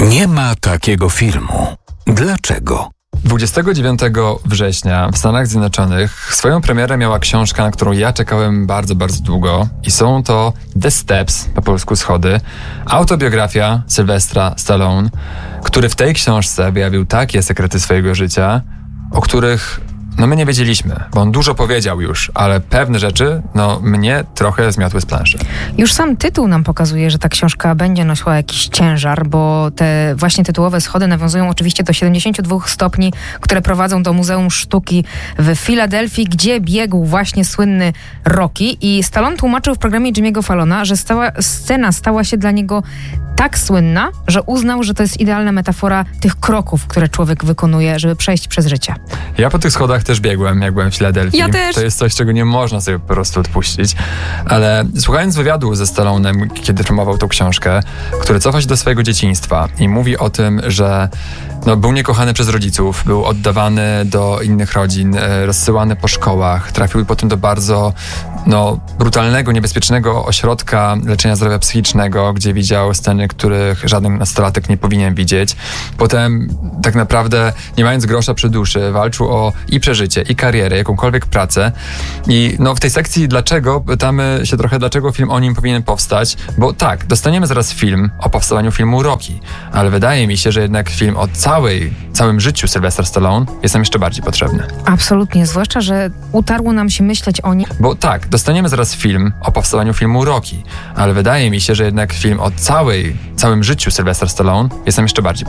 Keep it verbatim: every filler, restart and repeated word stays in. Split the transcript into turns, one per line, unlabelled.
Nie ma takiego filmu. Dlaczego?
dwudziestego dziewiątego września w Stanach Zjednoczonych swoją premierę miała książka, na którą ja czekałem bardzo, bardzo długo. I są to The Steps, po polsku Schody, autobiografia Sylwestra Stallone, który w tej książce wyjawił takie sekrety swojego życia, o których no my nie wiedzieliśmy, bo on dużo powiedział już, ale pewne rzeczy, no mnie trochę zmiotły z planszy.
Już sam tytuł nam pokazuje, że ta książka będzie nosiła jakiś ciężar, bo te właśnie tytułowe schody nawiązują oczywiście do siedemdziesięciu dwóch stopni, które prowadzą do Muzeum Sztuki w Filadelfii, gdzie biegł właśnie słynny Rocky. I Stallone tłumaczył w programie Jimmy'ego Fallona, że stała, scena stała się dla niego tak słynna, że uznał, że to jest idealna metafora tych kroków, które człowiek wykonuje, żeby przejść przez życie.
Ja po tych schodach też biegłem, jak byłem w Filadelfii.
Ja też.
To jest coś, czego nie można sobie po prostu odpuścić. Ale słuchając wywiadu ze Stallonem, kiedy promował tą książkę, który cofa się do swojego dzieciństwa i mówi o tym, że no, był niekochany przez rodziców, był oddawany do innych rodzin, rozsyłany po szkołach, trafił potem do bardzo no, brutalnego, niebezpiecznego ośrodka leczenia zdrowia psychicznego, gdzie widział sceny, których żaden nastolatek nie powinien widzieć. Potem tak naprawdę, nie mając grosza przy duszy, walczył o i przeżycie, i karierę, jakąkolwiek pracę. I no, w tej sekcji dlaczego, pytamy się trochę, dlaczego film o nim powinien powstać, bo tak, dostaniemy zaraz film o powstawaniu filmu Rocky, ale wydaje mi się, że jednak film o całej, całym życiu Sylwestra Stallone jest nam jeszcze bardziej potrzebny.
Absolutnie, zwłaszcza, że utarło nam się myśleć o nim.
Bo tak, dostaniemy zaraz film o powstawaniu filmu Rocky, ale wydaje mi się, że jednak film o całej, całym życiu Sylwestra Stallone jest nam jeszcze bardziej